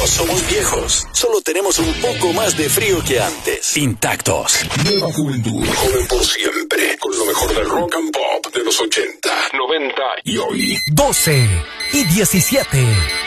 No somos viejos, solo tenemos un poco más de frío que antes. Intactos. Nueva juventud, joven por siempre, con lo mejor del rock and pop de los 80, 90 y hoy. 12 y 17.